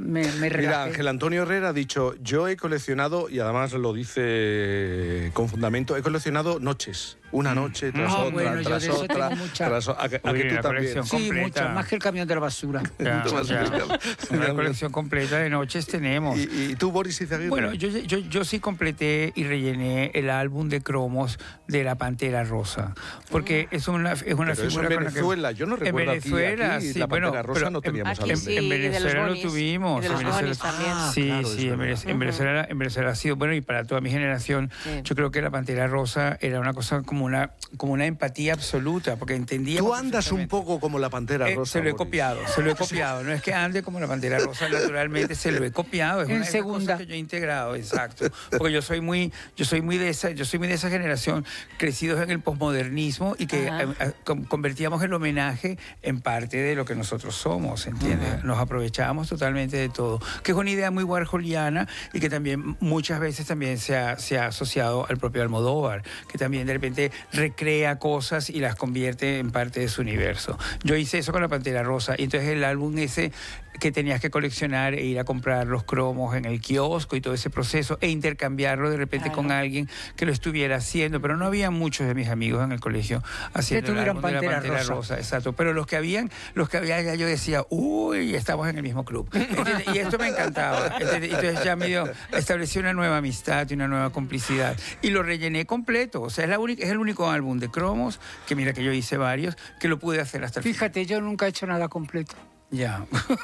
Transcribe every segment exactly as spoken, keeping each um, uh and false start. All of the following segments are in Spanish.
me, me relajé. Mira, Ángel Antonio Herrera ha dicho, yo he coleccionado, y además lo dice con fundamento, he coleccionado noches. Una noche tras Ah, otra, bueno, yo tras de eso otra. tengo mucha. Tras, a, a que Uy, tú la también. colección Sí, completa. muchas, más que el camión de la basura. Ya, ya. Una colección completa de noches tenemos. ¿Y, y tú, Boris Izaguirre? Bueno, yo, yo, yo sí completé y rellené el álbum de cromos de la Pantera Rosa, porque es una, es una Pero eso figura en con la que- Venezuela, yo no recuerdo en Venezuela, aquí, aquí sí, la Pantera bueno, Rosa pero no teníamos en, algo. en, sí, en y de los Venezuela lo bonis, tuvimos. y de los en Venezuela- bonis también. Ah, sí, claro, sí, es en, verdad. Venez- en Venezuela, en Venezuela ha sido, bueno, y para toda mi generación, Sí. yo creo que la Pantera Rosa era una cosa como una, como una empatía absoluta, porque entendía. Tú andas un poco como la Pantera Eh, Rosa. se lo he Boris. copiado, se lo he copiado. No es que ande como la Pantera Rosa, naturalmente se lo he copiado. Es En una de las segunda. cosas que yo he integrado, exacto. Porque yo soy muy, yo soy muy de esa, yo soy muy de esa generación, crecidos en el posmodernismo y que Ajá. eh, eh, con- convertíamos el homenaje en parte de lo que nosotros somos, ¿entiendes? Nos aprovechábamos totalmente de todo. Que es una idea muy warholiana y que también muchas veces también se ha, se ha asociado al propio Almodóvar, que también de repente recrea cosas y las convierte en parte de su universo. Yo hice eso con la Pantera Rosa y entonces el álbum ese que tenías que coleccionar e ir a comprar los cromos en el kiosco y todo ese proceso e intercambiarlo de repente Claro. con alguien que lo estuviera haciendo, pero no había muchos de mis amigos en el colegio haciendo el tuvieran álbum de la Pantera Pantera Rosa. Rosa, exacto, pero los que habían, los que había ya yo decía, uy, estamos en el mismo club. ¿Entiendes? Y esto me encantaba. ¿Entiendes? Entonces ya medio establecí una nueva amistad y una nueva complicidad y lo rellené completo, o sea, es la única, es el único álbum de cromos que mira que yo hice varios que lo pude hacer hasta el final. Fíjate, yo nunca he hecho nada completo. Ya.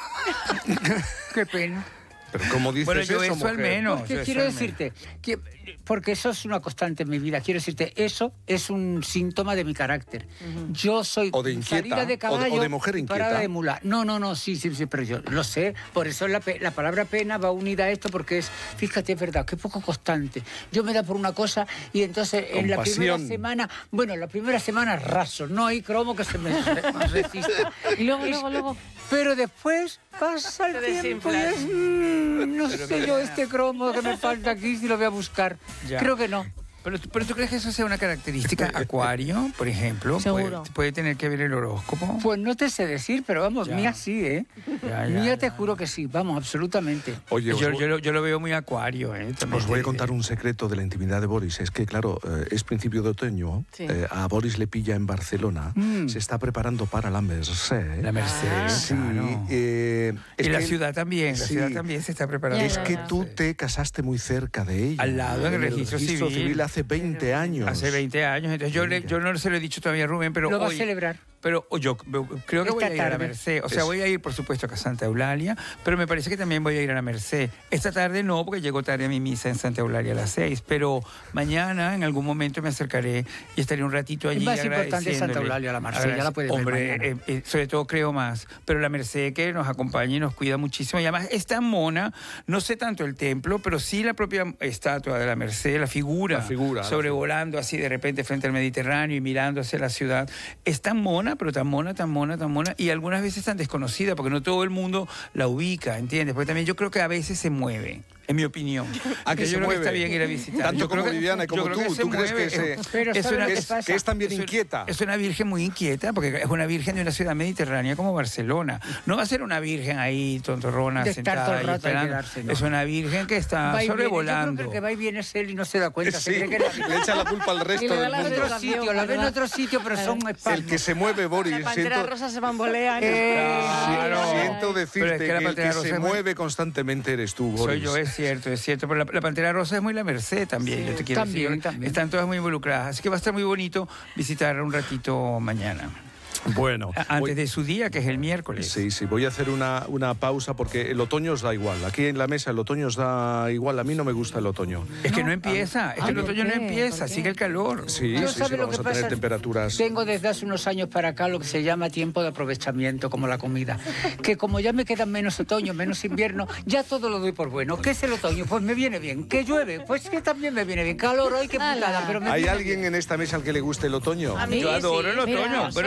Qué pena. Pero como dices Bueno, yo eso, eso al mujer? menos. Porque yo eso quiero al menos. decirte, que, porque eso es una constante en mi vida, quiero decirte, eso es un síntoma de mi carácter. Yo soy O de inquieta, salida o de- de caballo o de mujer y parada inquieta. de mula. No, no, no, sí, sí, sí, pero yo lo sé. Por eso la, pe- la palabra pena va unida a esto, porque es, fíjate, es verdad, que poco constante. Yo me da por una cosa y entonces en la primera Compasión. semana, bueno, la primera semana raso, no hay cromo que se me re- resista. Y luego, luego, luego. Pero después pasa el Te tiempo y desinflas. es, mm, no sé yo este cromo que me falta aquí si lo voy a buscar. Ya. Creo que no. Pero, tú- pero tú crees que eso sea una característica acuario, por ejemplo? Seguro. ¿Puede, puede tener que ver el horóscopo? Pues no te sé decir, pero vamos, Ya. mía sí, ¿eh? Ya, ya, Mía te ya. juro que sí, vamos, absolutamente. Oye, os, yo, voy- yo lo, yo lo veo muy acuario, ¿eh? También os voy te a diré. contar un secreto de la intimidad de Boris. Es que, claro, eh, es principio de otoño. Sí. eh, a Boris le pilla en Barcelona. Mm. Se está preparando para la Merced. La Merced, Ah. Sí, claro. eh, es Y la que- ciudad también, la sí. ciudad también se está preparando. Ya, Es ya, que ya. tú te casaste muy cerca de ella. Al lado, en el registro civil. hace veinte años. Hace veinte años, entonces yo, le- Mira. yo no se lo he dicho todavía a Rubén, pero Lo va a hoy... celebrar. Pero o yo creo que voy Esta a ir a la tarde. Merced. O sea, Eso. voy a ir, por supuesto, a Santa Eulalia, pero me parece que también voy a ir a la Merced. Esta tarde no, porque llego tarde a mi misa en Santa Eulalia a las seis, pero mañana, en algún momento, me acercaré y estaré un ratito allí Es más importante agradeciéndole. Santa Eulalia, la Merced, ya la puedes ver Hombre, mañana. eh, eh, sobre todo creo más. Pero la Merced que nos acompaña y nos cuida muchísimo. Y además es tan mona, no sé tanto el templo, pero sí la propia estatua de la Merced, la figura, La figura, la sobrevolando así de repente frente al Mediterráneo y mirando hacia la ciudad. Es tan mona, pero tan mona, tan mona, tan mona, y algunas veces tan desconocida, porque no todo el mundo la ubica, ¿entiendes? Porque también yo creo que a veces se mueve, en mi opinión. ¿A qué Que se yo creo que mueve? está bien ir a visitar. Tanto Yo creo como que- Viviana y yo como creo tú. se ¿Tú crees mueve. que se- Pero Es ¿sabes una- lo que que es, pasa? que es también es un- inquieta? Es una virgen muy inquieta, porque es una virgen de una ciudad mediterránea como Barcelona. No va a ser una virgen ahí, tontorrona, De estar sentada todo el ahí rato ahí esperando. quedarse, ¿no? Es una virgen que está Va y viene. Yo sobrevolando. creo que el que va y viene es él y no se da cuenta. Sí, se cree que la- le echa la culpa al resto Y le da del la en mundo. otro educación, sitio, la ve en ¿verdad? otro sitio, pero son Claro. espasmos. El que se mueve, Boris. La Pantera Siento, Rosa se bambolea. Claro. siento Pero decirte es que que, la el Pantera que Rosa se es muy- mueve constantemente eres tú, Boris. Soy yo, es cierto, es cierto. Pero la, la Pantera Rosa es muy la Merced también, Sí. yo te quiero También, decir. también. Están todas muy involucradas. Así que va a estar muy bonito visitar un ratito mañana. Bueno, A- Antes voy- de su día, que es el miércoles. Sí, sí, voy a hacer una, una pausa porque el otoño os da igual. Aquí en la mesa el otoño os da igual. A mí no me gusta el otoño. Es que no empieza, es que el ¿por otoño no qué? empieza, ¿Por qué? sigue el calor. Sí, Yo sí, sabe sí, lo vamos que a tener pasa. temperaturas. Tengo desde hace unos años para acá lo que se llama tiempo de aprovechamiento, como la comida. Que como ya me quedan menos otoño, menos invierno, ya todo lo doy por bueno. ¿Qué es el otoño? Pues me viene bien. ¿Qué llueve? Pues que también me viene bien. Calor hoy, qué putada, Ala. pero me ¿Hay viene alguien bien. en esta mesa al que le guste el otoño? A mí Yo adoro sí, el otoño, mira, pero yo, Van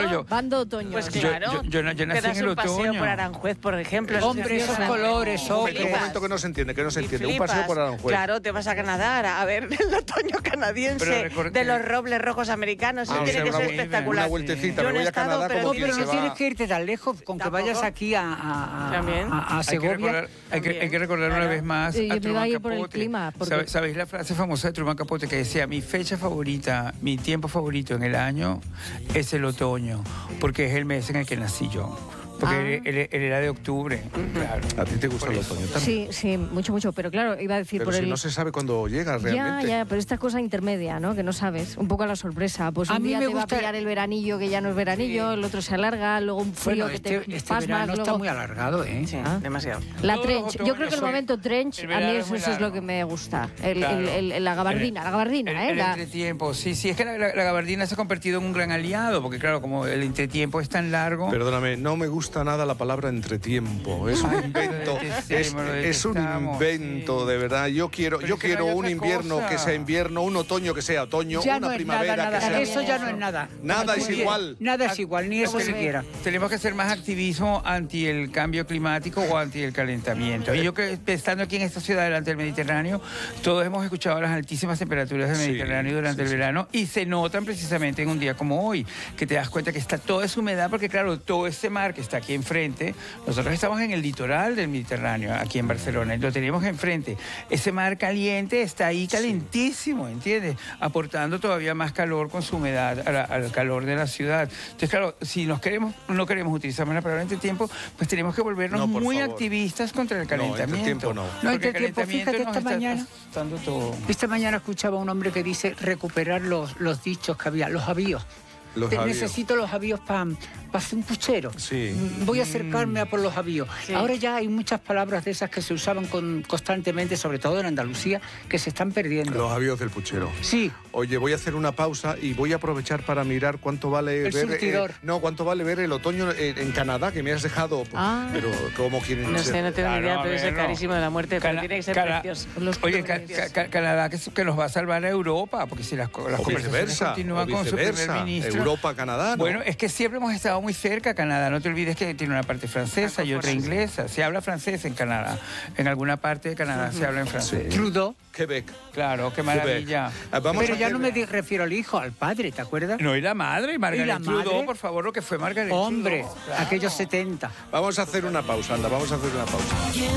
deseando otoño. Pues Yo- claro, yo- yo na- yo te nací das en el un paseo otoño. por Aranjuez, por ejemplo. Hombre, esos Precioso. colores, Un momento, un hombre. momento que no se entiende, que no se Y entiende. Un flipas. paseo por Aranjuez. Claro, te vas a Canadá a ver el otoño canadiense Pero recuerda de que- los robles rojos americanos. Ah, Eso o tiene sea, que una ser vu- espectacular. una vueltecita, Yo me no voy he a estado, Canadá pero como No, quien pero se no va- tienes que irte tan lejos, con que Tampoco. vayas aquí a, a- a- También. a- a Hay que Segovia. recordar, hay que, También, hay que recordar claro. una vez más Sí, yo a me Truman iba a ir por el Capote. clima, porque- ¿Sabe- ¿Sabéis la frase famosa de Truman Capote que decía, mi fecha favorita, mi tiempo favorito en el año es el otoño, porque es el mes en el que nací yo? Porque Ah. él, él- él era de octubre, claro. A ti te gusta Por el eso. otoño también. Sí, sí, mucho, mucho. Pero claro, iba a decir Pero por si el... no se sabe cuándo llega Ya, realmente. ya, pero esta cosa intermedia, ¿no? Que no sabes, un poco a la sorpresa. Pues A un mí día me te va a gusta- pillar el veranillo que ya no es veranillo, el otro se alarga, luego un frío Bueno, que este, te este pasmas, verano está luego... muy alargado, ¿eh? Sí, Ah. demasiado. La Todos trench, los yo creo que el otoños son- momento trench, el a verano mí es eso, muy eso es lo largo. que me gusta. El, Claro. el- el- el- la gabardina, la gabardina, El, ¿eh? el La- entretiempo, sí, sí, es que la, la- la gabardina se ha convertido en un gran aliado, porque claro, como el entretiempo es tan largo... Perdóname, no me gusta nada la palabra entretiempo. Es un Ay, invento. lo Es, detestamos, lo es un detestamos, invento, sí. de verdad. Yo quiero, Pero yo es que no quiero hay un otra invierno cosa. que sea invierno, un otoño que sea otoño, Ya una no es primavera nada, nada. que sea. Eso ya no es nada. Nada es Muy bien. igual. Nada es igual, ni eso Tenemos- siquiera. Tenemos que hacer más activismo anti el cambio climático o anti el calentamiento. Y yo que estando aquí en esta ciudad delante del Mediterráneo, todos hemos escuchado las altísimas temperaturas del Sí, Mediterráneo durante sí, el sí. verano y se notan precisamente en un día como hoy, que te das cuenta que está toda esa humedad, porque claro, todo este mar que está aquí enfrente, nosotros estamos en el litoral del Mediterráneo, aquí en Barcelona, y lo tenemos enfrente. Ese mar caliente está ahí calentísimo, ¿entiendes? Aportando todavía más calor con su humedad a la- al calor de la ciudad. Entonces, claro, si nos queremos, no queremos utilizar más la palabra entretiempo, pues tenemos que volvernos No, por muy favor. activistas contra el No, calentamiento. entretiempo no. No, Porque entretiempo, el calentamiento fíjate nos esta está mañana. afectando todo. Esta mañana escuchaba a un hombre que dice recuperar los, los dichos que había, los avíos. Los Te- avíos. Necesito los avíos para hacer un puchero. Sí. Mm, Voy a acercarme a por los avíos. Sí. Ahora ya hay muchas palabras de esas que se usaban con- constantemente, sobre todo en Andalucía, que se están perdiendo. Los avíos del puchero. Sí, Oye, voy a hacer una pausa y voy a aprovechar para mirar cuánto vale El ver surtidor. eh, no, cuánto vale ver el otoño en, en Canadá, que me has dejado. Ah. Pero cómo quieren No ser? sé, no tengo ni Claro, idea, a pero es el verlo. carísimo de la muerte, pero Cana- tiene que ser Cana- precioso. Los Oye, Ca- precios. Ca- Canadá que, que nos va a salvar a Europa, porque si las, co- las O conversaciones viceversa, continúan o con su primer viceversa. ministro. Europa, Canadá, ¿no? Bueno, es que siempre hemos estado muy cerca a Canadá. No te olvides que tiene una parte francesa y otra inglesa. Se habla francés en Canadá. En alguna parte de Canadá se habla en francés. Trudeau. Quebec. Claro, qué maravilla. Quebec. Ah, vamos Pero a ya hacer- no me di- refiero al hijo, al padre, ¿te acuerdas? No, y la madre, Margaret ¿Y la Trudeau, madre? por favor, lo que fue Margaret Hombre, Trudeau. Claro. aquellos setenta. Vamos a hacer una pausa, anda, vamos a hacer una pausa.